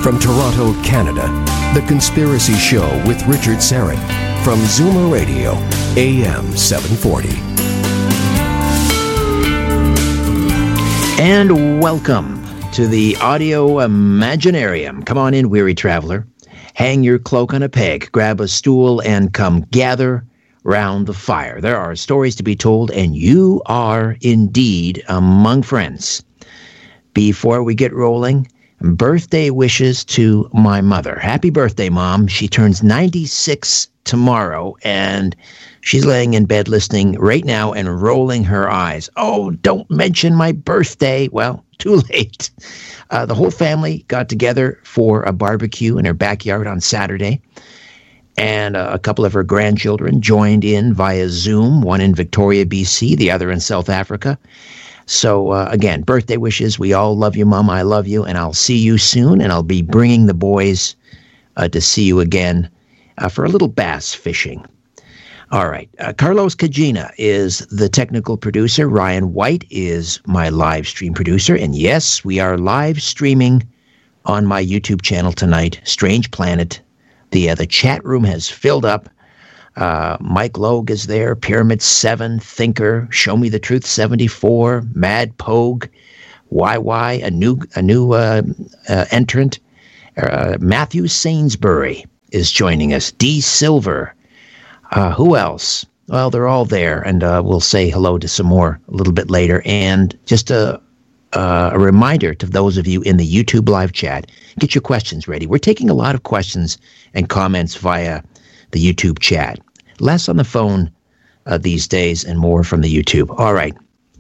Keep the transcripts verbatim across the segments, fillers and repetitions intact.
From Toronto, Canada, The Conspiracy Show with Richard Syrett from Zoomer Radio, A M seven forty. And welcome to the Audio Imaginarium. Come on in, weary traveler. Hang your cloak on a peg, grab a stool, and come gather round the fire. There are stories to be told, and you are indeed among friends. Before we get rolling, birthday wishes to my mother. Happy birthday, Mom. She turns ninety-six tomorrow, and she's laying in bed listening right now and rolling her eyes. Oh, don't mention my birthday. Well, too late. Uh, the whole family got together for a barbecue in her backyard on Saturday, and uh, a couple of her grandchildren joined in via Zoom, one in Victoria, B C, the other in South Africa. So, uh, again, birthday wishes. We all love you, Mom. I love you, and I'll see you soon, and I'll be bringing the boys uh, to see you again uh, for a little bass fishing. All right. Uh, Carlos Cagina is the technical producer. Ryan White is my live stream producer. And yes, we are live streaming on my YouTube channel tonight, Strange Planet. The, uh, the chat room has filled up. Uh, Mike Logue is there, Pyramid seven, Thinker, Show Me the Truth seventy-four, Mad Pogue, Y Y, a new a new uh, uh, entrant. Uh, Matthew Sainsbury is joining us. D. Silver. Uh, who else? Well, they're all there, and uh, we'll say hello to some more a little bit later. And just a, uh, a reminder to those of you in the YouTube live chat, get your questions ready. We're taking a lot of questions and comments via the YouTube chat. Less on the phone uh, these days and more from the YouTube. All right.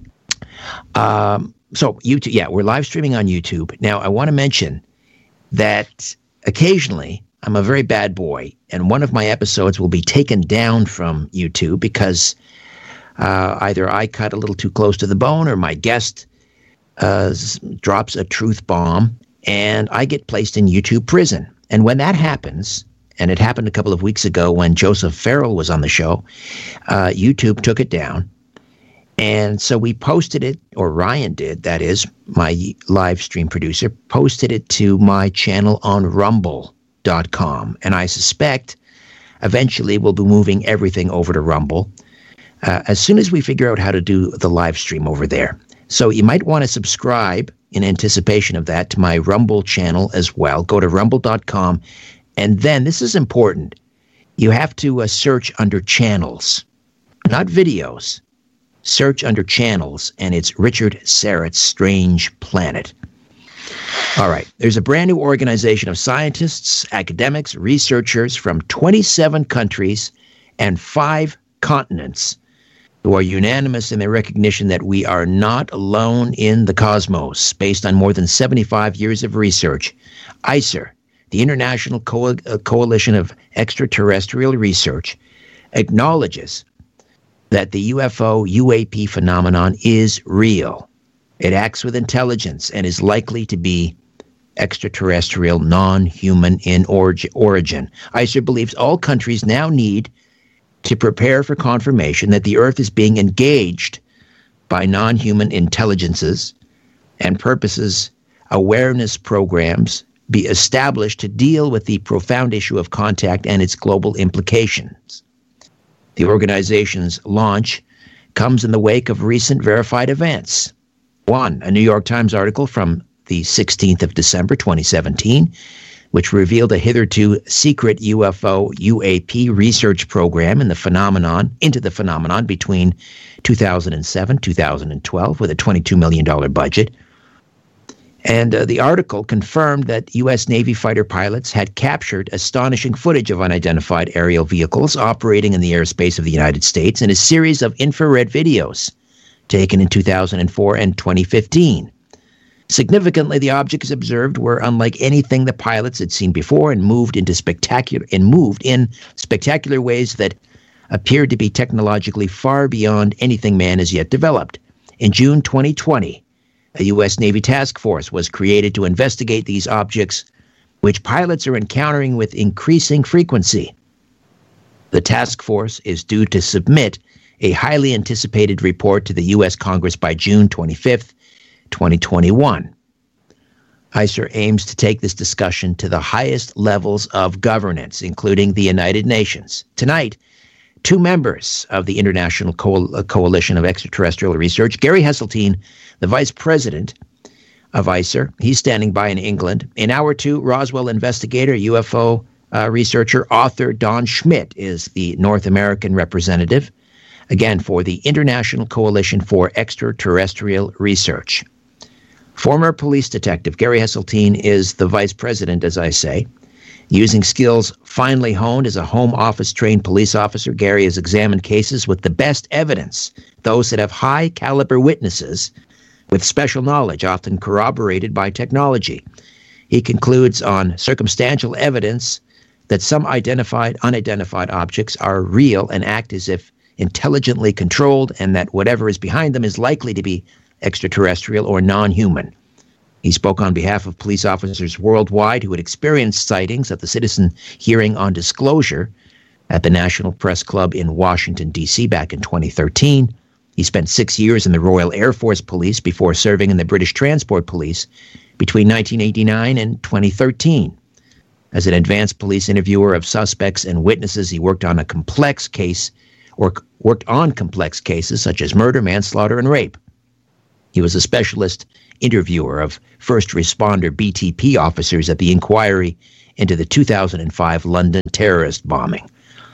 Um, so, YouTube, yeah, we're live streaming on YouTube. Now, I want to mention that occasionally I'm a very bad boy, and one of my episodes will be taken down from YouTube because uh, either I cut a little too close to the bone or my guest uh, drops a truth bomb, and I get placed in YouTube prison. And when that happens, and it happened a couple of weeks ago when Joseph Farrell was on the show, uh, YouTube took it down. And so we posted it, or Ryan did, that is, my live stream producer, posted it to my channel on rumble dot com. And I suspect eventually we'll be moving everything over to Rumble uh, as soon as we figure out how to do the live stream over there. So you might want to subscribe in anticipation of that to my Rumble channel as well. Go to rumble dot com. And then, this is important, you have to uh, search under channels, not videos. Search under channels, and it's Richard Syrett's Strange Planet. All right, there's a brand new organization of scientists, academics, researchers from twenty-seven countries and five continents who are unanimous in their recognition that we are not alone in the cosmos, based on more than seventy-five years of research. I C E R, the International Co- uh, Coalition of Extraterrestrial Research, acknowledges that the U F O U A P phenomenon is real. It acts with intelligence and is likely to be extraterrestrial, non-human in origi- origin. I C E R believes all countries now need to prepare for confirmation that the Earth is being engaged by non-human intelligences and purposes awareness programs be established to deal with the profound issue of contact and its global implications. The organization's launch comes in the wake of recent verified events. One, a New York Times article from the sixteenth of December, twenty seventeen, which revealed a hitherto secret U F O U A P research program in the phenomenon, into the phenomenon between two thousand seven and two thousand twelve with a twenty-two million dollars budget. And uh, the article confirmed that U S Navy fighter pilots had captured astonishing footage of unidentified aerial vehicles operating in the airspace of the United States in a series of infrared videos taken in two thousand four and twenty fifteen. Significantly, the objects observed were unlike anything the pilots had seen before and moved into spectacular and moved in spectacular ways that appeared to be technologically far beyond anything man has yet developed. In June twenty twenty, a U S Navy task force was created to investigate these objects, which pilots are encountering with increasing frequency. The task force is due to submit a highly anticipated report to the U S Congress by June twenty-fifth, twenty twenty-one. I C E R aims to take this discussion to the highest levels of governance, including the United Nations. Tonight, two members of the International Co- Coalition of Extraterrestrial Research, Gary Hesseltine, the vice president of I C E R, he's standing by in England. In hour two, Roswell investigator, U F O uh, researcher, author Don Schmitt is the North American representative, again, for the International Coalition for Extraterrestrial Research. Former police detective Gary Hesseltine is the vice president, as I say. Using skills finely honed as a home office-trained police officer, Gary has examined cases with the best evidence, those that have high-caliber witnesses with special knowledge, often corroborated by technology. He concludes on circumstantial evidence that some identified, unidentified objects are real and act as if intelligently controlled, and that whatever is behind them is likely to be extraterrestrial or non-human. He spoke on behalf of police officers worldwide who had experienced sightings at the citizen hearing on disclosure at the National Press Club in Washington, D C back in twenty thirteen. He spent six years in the Royal Air Force Police before serving in the British Transport Police between nineteen eighty-nine and twenty thirteen. As an advanced police interviewer of suspects and witnesses, he worked on a complex case or worked on complex cases such as murder, manslaughter, and rape. He was a specialist interviewer of first responder B T P officers at the inquiry into the two thousand five London terrorist bombing.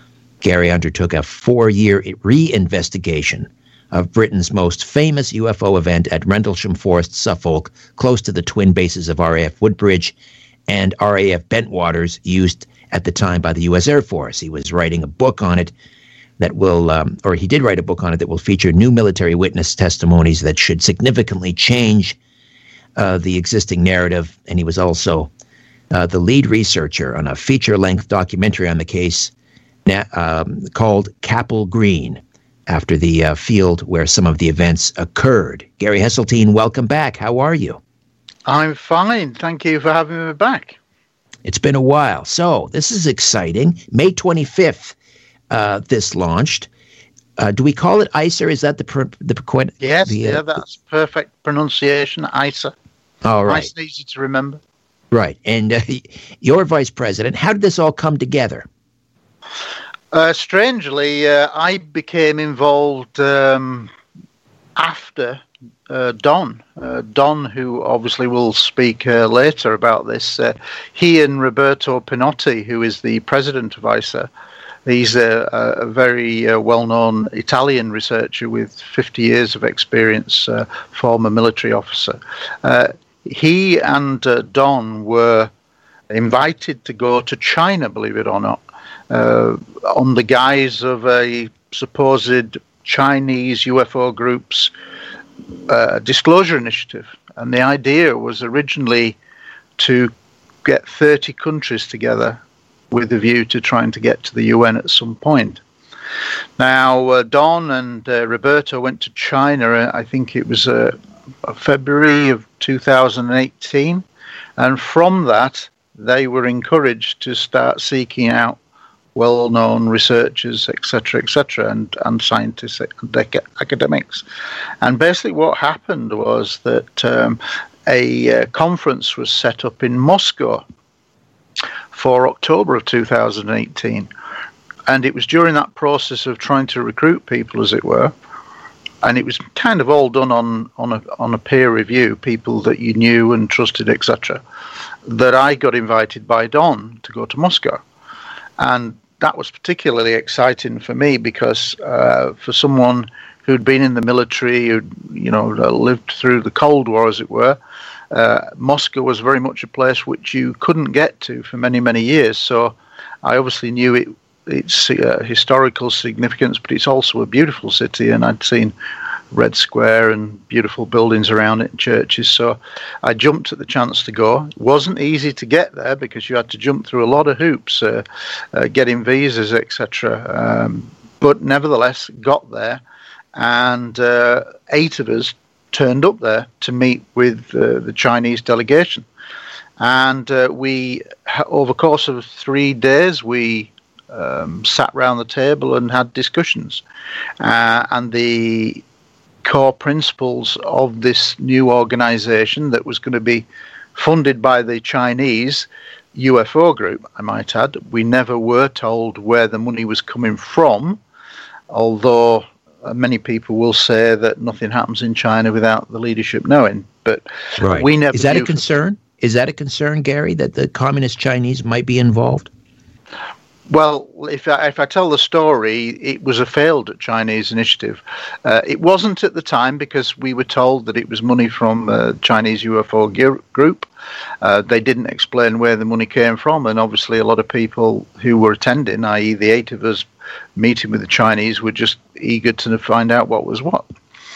Gary undertook a four-year re-investigation of Britain's most famous U F O event at Rendlesham Forest, Suffolk, close to the twin bases of R A F Woodbridge and R A F Bentwaters, used at the time by the U S Air Force. He was writing a book on it that will, um, or he did write a book on it that will feature new military witness testimonies that should significantly change uh, the existing narrative. And he was also uh, the lead researcher on a feature-length documentary on the case na- um, called Capel Green, after the uh, field where some of the events occurred. Gary Hesseltine, welcome back. How are you? I'm fine. Thank you for having me back. It's been a while. So this is exciting. May twenty-fifth. Uh, this launched. Uh, do we call it I C E R? Is that the pr- the qu- Yes, the, uh, yeah, that's perfect pronunciation. I C E R. All right. Nice and easy to remember. Right, and uh, you're vice president. How did this all come together? Uh, strangely, uh, I became involved um, after uh, Don. Uh, Don, who obviously will speak uh, later about this. Uh, he and Roberto Pinotti, who is the president of I C E R. He's a, a very uh, well-known Italian researcher with fifty years of experience, uh, former military officer. Uh, he and uh, Don were invited to go to China, believe it or not, uh, on the guise of a supposed Chinese U F O group's uh, disclosure initiative. And the idea was originally to get thirty countries together with a view to trying to get to the U N at some point. Now, uh, Don and uh, Roberto went to China, uh, I think it was uh, February of two thousand eighteen, and from that, they were encouraged to start seeking out well-known researchers, et cetera, et cetera, and, and scientists and academics. And basically what happened was that um, a uh, conference was set up in Moscow for October of two thousand eighteen. And it was during that process of trying to recruit people, as it were, and it was kind of all done on, on, a, on a peer review, people that you knew and trusted, et cetera, that I got invited by Don to go to Moscow. And that was particularly exciting for me because uh, for someone who'd been in the military, who'd, you know, lived through the Cold War, as it were, Uh, Moscow was very much a place which you couldn't get to for many, many years. So I obviously knew it, its uh, historical significance, but it's also a beautiful city, and I'd seen Red Square and beautiful buildings around it and churches. So I jumped at the chance to go. It wasn't easy to get there because you had to jump through a lot of hoops, uh, uh, getting visas, et cetera. Um, but nevertheless, got there, and uh, eight of us turned up there to meet with uh, the Chinese delegation. And uh, we, over the course of three days, we um, sat round the table and had discussions. Uh, and the core principles of this new organization that was going to be funded by the Chinese U F O group, I might add. We never were told where the money was coming from, although many people will say that nothing happens in China without the leadership knowing. But right. we never. Is that a concern? Is that a concern, Gary, that the communist Chinese might be involved? Well, if I, if I tell the story, it was a failed Chinese initiative. Uh, it wasn't at the time because we were told that it was money from uh, Chinese U F O group. Uh, they didn't explain where the money came from, and obviously a lot of people who were attending, that is the eight of us meeting with the Chinese, were just eager to find out what was what.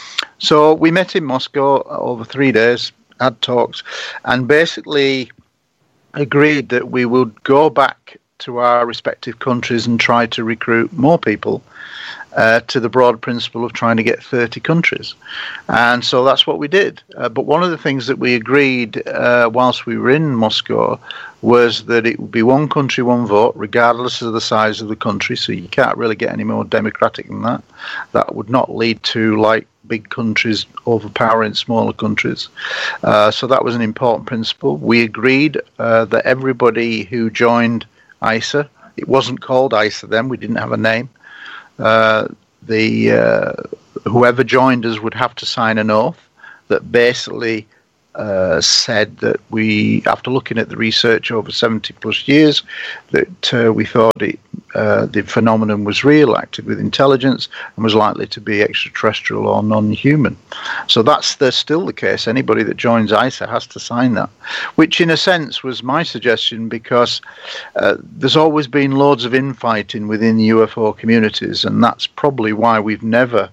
So we met in Moscow over three days, had talks, and basically agreed that we would go back to our respective countries and try to recruit more people uh, to the broad principle of trying to get thirty countries. And so that's what we did. Uh, but one of the things that we agreed uh, whilst we were in Moscow was that it would be one country, one vote, regardless of the size of the country. So you can't really get any more democratic than that. That would not lead to, like, big countries overpowering smaller countries. Uh, so that was an important principle. We agreed uh, that everybody who joined I S A, it wasn't called I S A then, we didn't have a name. Uh, the uh, whoever joined us would have to sign an oath that basically uh, said that we, after looking at the research over seventy plus years, that uh, we thought it, uh, the phenomenon was real, acted with intelligence, and was likely to be extraterrestrial or non-human. So that's the, still the case. Anybody that joins I S A has to sign that, which in a sense was my suggestion, because uh, there's always been loads of infighting within the U F O communities, and that's probably why we've never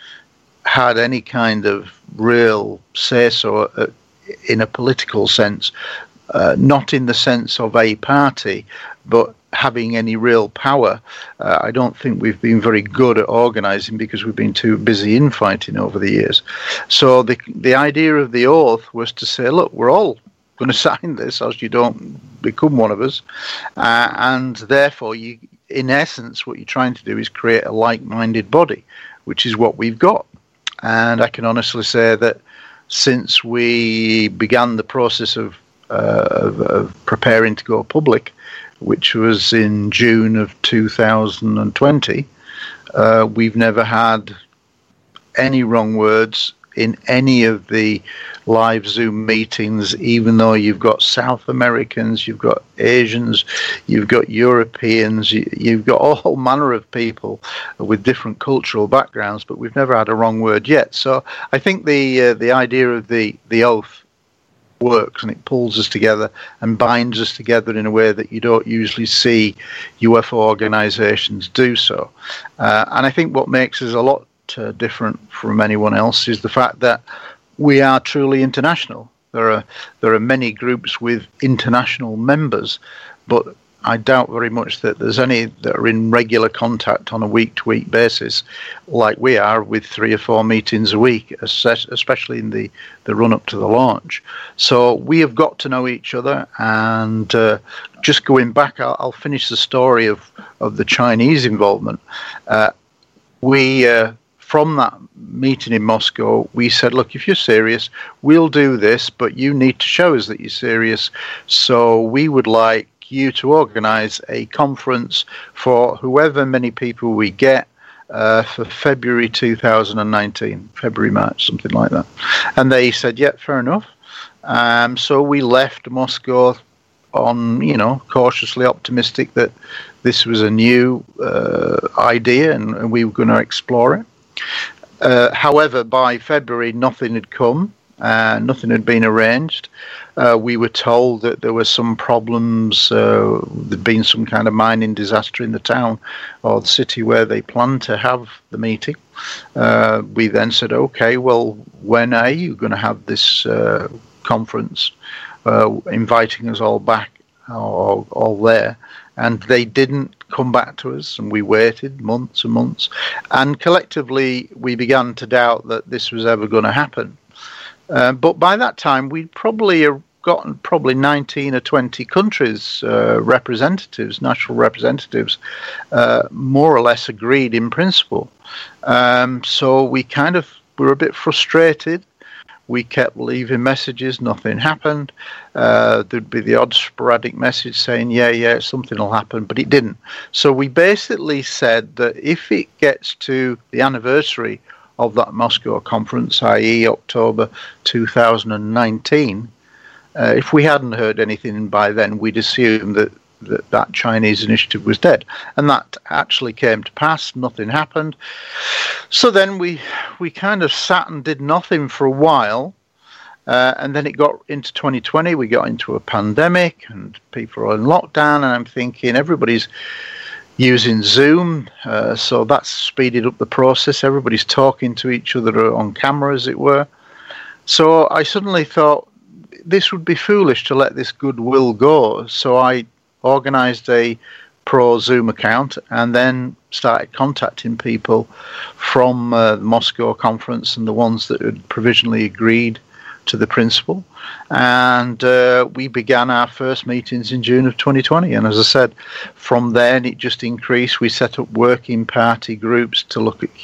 had any kind of real say-so uh, in a political sense, uh, not in the sense of a party, but having any real power. Uh, I don't think we've been very good at organising because we've been too busy infighting over the years. So the the idea of the oath was to say, look, we're all going to sign this, else you don't become one of us, uh, and therefore, you, in essence, what you're trying to do is create a like-minded body, which is what we've got. And I can honestly say that since we began the process of, uh, of, of preparing to go public, which was in June of two thousand twenty, uh, we've never had any wrong words in any of the live Zoom meetings, even though you've got South Americans, you've got Asians, you've got Europeans, you, you've got all manner of people with different cultural backgrounds, but we've never had a wrong word yet. So I think the uh, the idea of the, the oath works, and it pulls us together and binds us together in a way that you don't usually see U F O organizations do so. Uh, and I think what makes us a lot uh, different from anyone else is the fact that we are truly international. There are there are many groups with international members, but I doubt very much that there's any that are in regular contact on a week-to-week basis like we are, with three or four meetings a week, especially in the, the run-up to the launch. So we have got to know each other, and uh, just going back, I'll, I'll finish the story of, of the Chinese involvement. Uh, we, uh, from that meeting in Moscow, we said, look, if you're serious, we'll do this, but you need to show us that you're serious. So we would like you to organize a conference for whoever many people we get uh, for February two thousand nineteen, February, March, something like that. And they said, yeah, fair enough. Um, so we left Moscow on, you know, cautiously optimistic that this was a new uh, idea and, and we were going to explore it. Uh, however, by February, nothing had come. Uh, nothing had been arranged. Uh, we were told that there were some problems. Uh, there'd been some kind of mining disaster in the town or the city where they planned to have the meeting. Uh, we then said, okay, well, when are you going to have this uh, conference, uh, inviting us all back, all, all there? And they didn't come back to us, and we waited months and months. And collectively, we began to doubt that this was ever going to happen. Uh, but by that time, we'd probably gotten probably nineteen or twenty countries, uh, representatives, national representatives, uh, more or less agreed in principle. Um, so we kind of were a bit frustrated. We kept leaving messages, nothing happened. Uh, there'd be the odd sporadic message saying, yeah, yeah, something will happen, but it didn't. So we basically said that if it gets to the anniversary of that Moscow conference, that is. October two thousand nineteen, uh, if we hadn't heard anything by then, we'd assume that, that that Chinese initiative was dead. And that actually came to pass. Nothing happened. So then we we kind of sat and did nothing for a while. Uh, and then it got into twenty twenty. We got into a pandemic and people are in lockdown. And I'm thinking everybody's using Zoom. Uh, so that's speeded up the process. Everybody's talking to each other on camera, as it were. So I suddenly thought this would be foolish to let this goodwill go. So I organised a pro Zoom account and then started contacting people from uh, the Moscow conference and the ones that had provisionally agreed to the principle. And uh, we began our first meetings in June of twenty twenty. And as I said, from then it just increased. We set up working party groups to look at,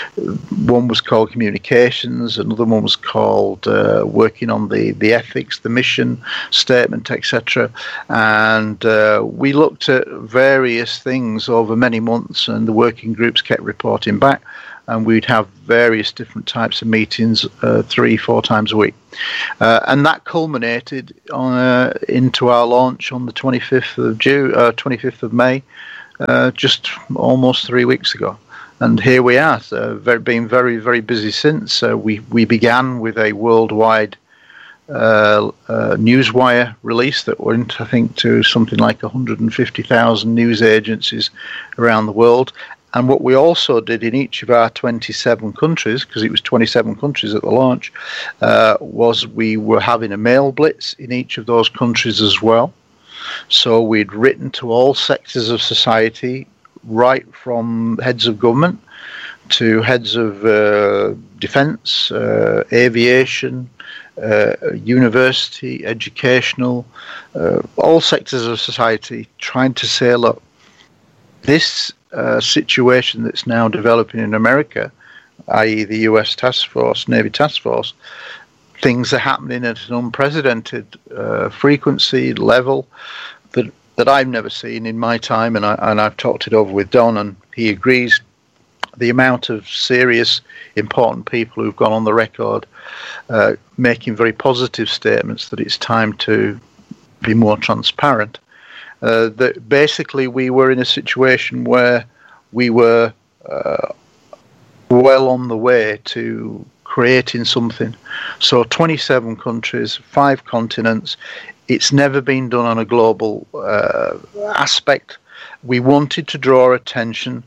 one was called communications, another one was called uh, working on the, the ethics, the mission statement, et cetera. And uh, we looked at various things over many months, and the working groups kept reporting back. And we'd have various different types of meetings uh, three, four times a week. Uh, and that culminated on, uh, into our launch on the twenty-fifth of June, uh, twenty-fifth of May, uh, just almost three weeks ago. And here we are, so very, been very, very busy since. Uh, we, we began with a worldwide uh, uh, newswire release that went, I think, to something like one hundred fifty thousand news agencies around the world. And what we also did in each of our twenty-seven countries, because it was twenty-seven countries at the launch, uh, was we were having a mail blitz in each of those countries as well. So we'd written to all sectors of society, right from heads of government to heads of uh, defence, uh, aviation, uh, university, educational, uh, all sectors of society, trying to say, look, this uh, situation that's now developing in America, that is the U S Task Force, Navy Task Force, things are happening at an unprecedented uh, frequency, level, that that I've never seen in my time, and, I, and I've talked it over with Don, and he agrees. The amount of serious, important people who've gone on the record uh, making very positive statements that it's time to be more transparent. Uh, that basically we were in a situation where we were uh, well on the way to creating something. So twenty-seven countries, five continents. It's never been done on a global uh, aspect. We wanted to draw attention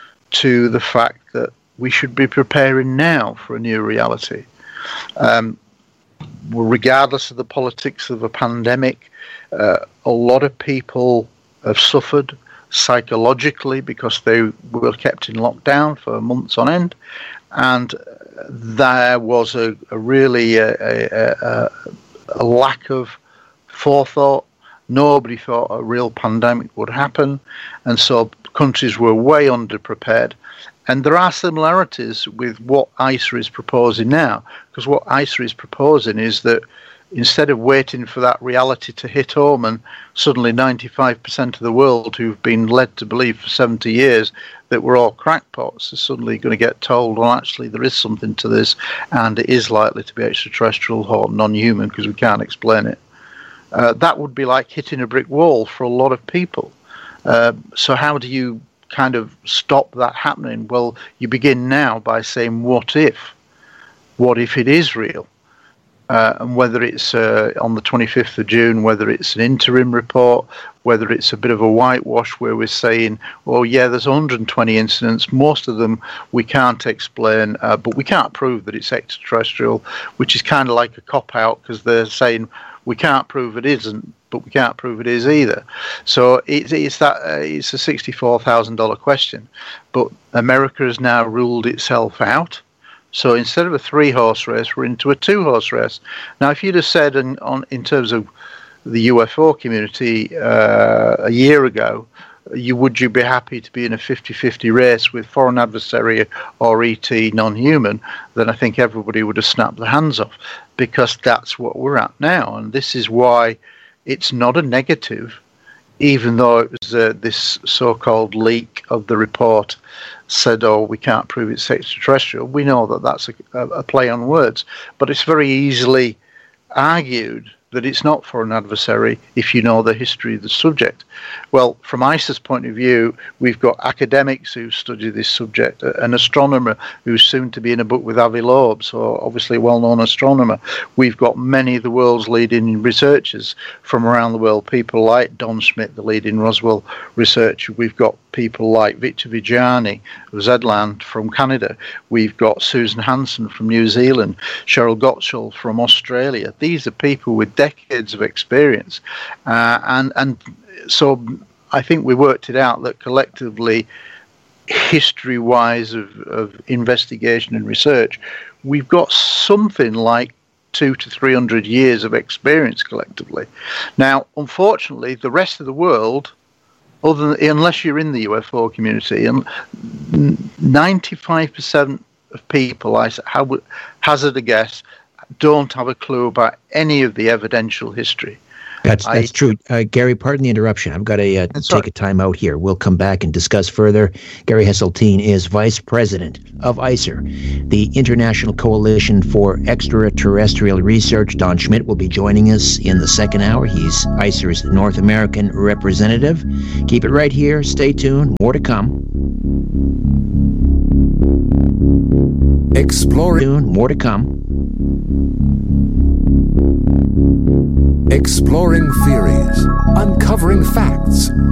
to the fact that we should be preparing now for a new reality. Um, regardless of the politics of a pandemic, uh, a lot of people have suffered psychologically because they were kept in lockdown for months on end, and there was a, a really a, a, a, a lack of forethought. Nobody thought a real pandemic would happen, and so countries were way underprepared. And there are similarities with what I S A is proposing now, because what I S A is proposing is that instead of waiting for that reality to hit home and suddenly ninety-five percent of the world who've been led to believe for seventy years that we're all crackpots are suddenly going to get told, well, actually there is something to this, and it is likely to be extraterrestrial or non-human because we can't explain it. Uh, that would be like hitting a brick wall for a lot of people. Uh, so how do you kind of stop that happening? Well, you begin now by saying, what if? What if it is real? Uh, and whether it's uh, on the twenty-fifth of June, whether it's an interim report, whether it's a bit of a whitewash where we're saying, well, yeah, there's one hundred twenty incidents, most of them we can't explain, uh, but we can't prove that it's extraterrestrial, which is kind of like a cop-out because they're saying we can't prove it isn't, but we can't prove it is either. So it's, it's that uh, it's a sixty-four thousand dollars question, but America has now ruled itself out. So instead of a three-horse race, we're into a two-horse race. Now, if you'd have said in, on, in terms of the U F O community uh, a year ago you would you be happy to be in a fifty-fifty race with foreign adversary or E T non-human, then I think everybody would have snapped their hands off, because that's what we're at now. And this is why it's not a negative, even though it was uh, this so-called leak of the report said, oh, we can't prove it's extraterrestrial. We know that that's a, a play on words, but it's very easily argued that it's not for an adversary if you know the history of the subject. Well, from ISA's point of view, we've got academics who study this subject, an astronomer who's soon to be in a book with Avi Loeb, so obviously a well-known astronomer. We've got many of the world's leading researchers from around the world, people like Don Schmitt, the leading Roswell researcher. We've got people like Victor Vijani of Zedland from Canada. We've got Susan Hansen from New Zealand, Cheryl Gottschall from Australia. These are people with decades of experience. Uh, and, and so I think we worked it out that collectively, history-wise of, of investigation and research, we've got something like two to three hundred years of experience collectively. Now, unfortunately, the rest of the world, other than, unless you're in the U F O community, and ninety-five percent of people, I would hazard a guess, don't have a clue about any of the evidential history. That's that's I, true. Uh, Gary, pardon the interruption. I've got to uh, take right. a time out here. We'll come back and discuss further. Gary Heseltine is Vice President of I C E R, the International Coalition for Extraterrestrial Research. Don Schmitt will be joining us in the second hour. He's I C E R's North American representative. Keep it right here. Stay tuned. More to come. Exploring. More to come. Exploring theories, uncovering facts,